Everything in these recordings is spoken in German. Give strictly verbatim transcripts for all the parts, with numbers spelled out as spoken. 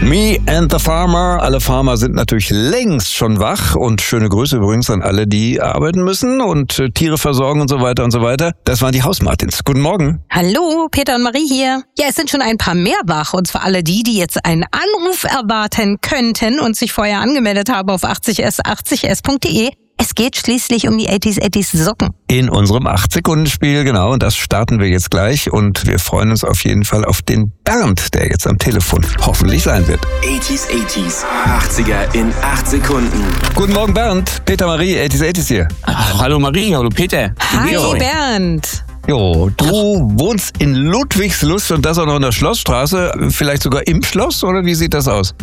Me and the Farmer. Alle Farmer sind natürlich längst schon wach und schöne Grüße übrigens an alle, die arbeiten müssen und äh, Tiere versorgen und so weiter und so weiter. Das waren die Hausmartins. Guten Morgen. Hallo, Peter und Marie hier. Ja, es sind schon ein paar mehr wach, und zwar alle die, die jetzt einen Anruf erwarten könnten und sich vorher angemeldet haben auf achtzig s achtzig s punkt de. Es geht schließlich um die achtziger achtziger Socken. In unserem acht-Sekunden-Spiel, genau, und das starten wir jetzt gleich und wir freuen uns auf jeden Fall auf den Bernd, der jetzt am Telefon hoffentlich sein wird. achtziger achtziger, achtziger in acht Sekunden. Guten Morgen Bernd, Peter Marie, achtziger achtziger hier. Ach, hallo Marie, hallo Peter. Hi Jo. Bernd. Jo, du wohnst in Ludwigslust und das auch noch in der Schlossstraße, vielleicht sogar im Schloss, oder wie sieht das aus?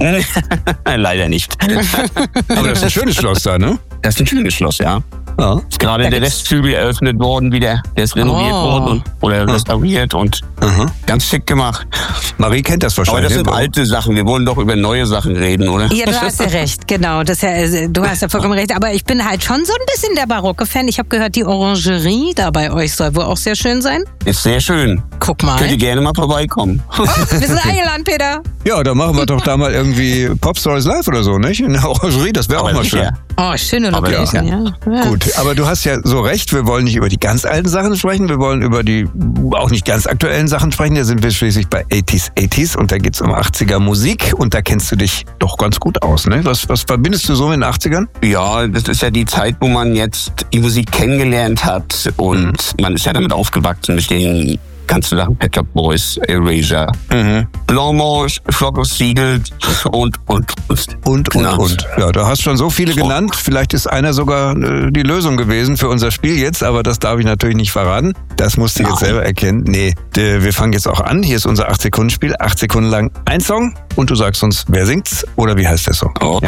Leider nicht. Aber das ist ein schönes Schloss da, ne? Das ist ein schönes Schloss, ja. Ja. Ist gerade der Westflügel eröffnet worden wieder. Der ist renoviert Oh. worden und, oder restauriert und Aha. ganz schick gemacht. Marie kennt das Aber wahrscheinlich. das sind ne? alte Sachen. Wir wollen doch über neue Sachen reden, oder? Ja, du hast ja recht, genau. Das ist ja, also, du hast ja vollkommen recht. Aber ich bin halt schon so ein bisschen der barocke Fan. Ich habe gehört, die Orangerie da bei euch soll wohl auch sehr schön sein. Ist sehr schön. Guck mal. Könnt ihr gerne mal vorbeikommen. Wir sind eingeladen, Peter. Ja, dann machen wir doch da mal irgendwie Pop Stories Live oder so, nicht? In der Orangerie, das wäre auch Aber mal schön. sicher. Oh, schöne Aber Location, ja. ja. Gut, aber du hast ja so recht, wir wollen nicht über die ganz alten Sachen sprechen, wir wollen über die auch nicht ganz aktuellen Sachen sprechen. Da sind wir schließlich bei achtziger achtziger und da geht's um achtziger Musik und da kennst du dich doch ganz gut aus, ne? Was, was verbindest du so mit den achtzigern? Ja, das ist ja die Zeit, wo man jetzt die Musik kennengelernt hat und Mhm. man ist ja damit aufgewachsen mit den ganzen Sachen, Pet Shop Boys, Erasure, Mhm. Blancmange, Flock of Seagulls und, und, und. Und, und, Genau. und. Ja, du hast schon so viele genannt. Vielleicht ist einer sogar äh, die Lösung gewesen für unser Spiel jetzt, aber das darf ich natürlich nicht verraten. Das musst du jetzt Nein. selber erkennen. Nee, d- wir fangen jetzt auch an. Hier ist unser acht-Sekunden-Spiel. Acht Sekunden lang ein Song und du sagst uns, wer singt's oder wie heißt der Song. Okay. Ja.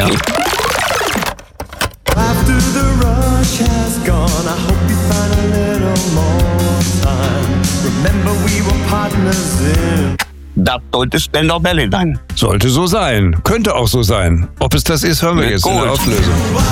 After the rush has gone, I hope you find a little more time. Remember we were partners in. Das sollte Spender Ballet sein. Sollte so sein. Könnte auch so sein. Ob es das ist, hören wir Ja, jetzt in der gut. Auflösung.